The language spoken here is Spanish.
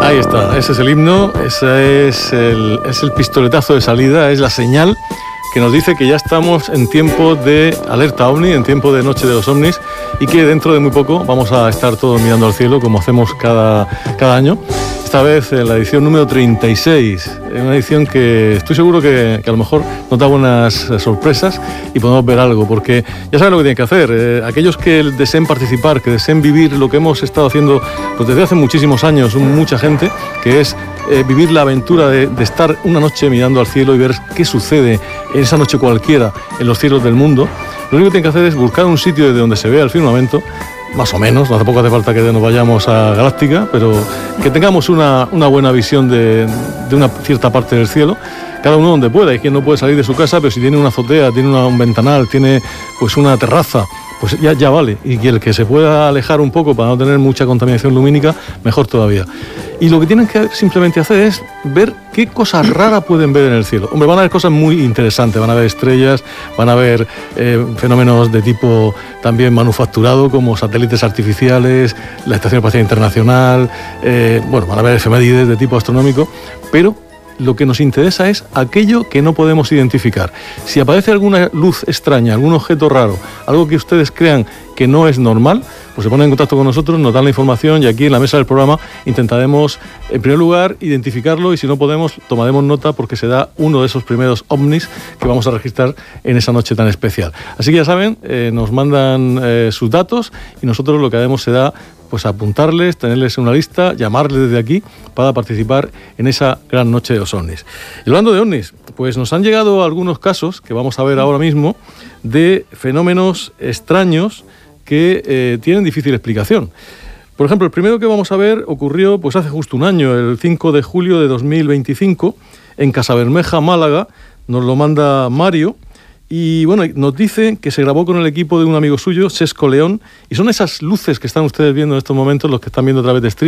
Ahí está, ese es el himno, ese es el pistoletazo de salida, es la señal que nos dice que ya estamos en tiempo de alerta ovni, en tiempo de Noche de los Ovnis, y que dentro de muy poco vamos a estar todos mirando al cielo como hacemos cada año. Esta vez en la edición número 36, una edición que estoy seguro que a lo mejor nos da buenas sorpresas y podemos ver algo, porque ya saben lo que tienen que hacer. Aquellos que deseen participar, que deseen vivir lo que hemos estado haciendo pues desde hace muchísimos años, mucha gente, que es vivir la aventura de estar una noche mirando al cielo y ver qué sucede en esa noche cualquiera en los cielos del mundo. Lo único que tienen que hacer es buscar un sitio desde donde se vea el firmamento, más o menos, tampoco hace falta que nos vayamos a Galáctica, pero que tengamos una buena visión de una cierta parte del cielo, cada uno donde pueda. Hay quien no puede salir de su casa, pero si tiene una azotea, tiene un ventanal, tiene pues una terraza, pues ya vale. Y el que se pueda alejar un poco para no tener mucha contaminación lumínica, mejor todavía. Y lo que tienen que simplemente hacer es ver qué cosas raras pueden ver en el cielo. Hombre, van a ver cosas muy interesantes, van a ver estrellas, van a ver fenómenos de tipo también manufacturado, como satélites artificiales, la Estación Espacial Internacional, van a ver efemérides de tipo astronómico, pero lo que nos interesa es aquello que no podemos identificar. Si aparece alguna luz extraña, algún objeto raro, algo que ustedes crean que no es normal, pues se ponen en contacto con nosotros, nos dan la información y aquí en la mesa del programa intentaremos, en primer lugar, identificarlo y si no podemos, tomaremos nota porque será uno de esos primeros ovnis que vamos a registrar en esa noche tan especial. Así que ya saben, nos mandan sus datos y nosotros lo que haremos será pues apuntarles, tenerles en una lista, llamarles desde aquí para participar en esa gran noche de los ovnis. Y hablando de ovnis, pues nos han llegado algunos casos que vamos a ver ahora mismo de fenómenos extraños que tienen difícil explicación. Por ejemplo, el primero que vamos a ver ocurrió pues hace justo un año, el 5 de julio de 2025, en Casabermeja, Málaga. Nos lo manda Mario. Y bueno, nos dice que se grabó con el equipo de un amigo suyo, Sesco León, y son esas luces que están ustedes viendo en estos momentos, los que están viendo a través de streaming.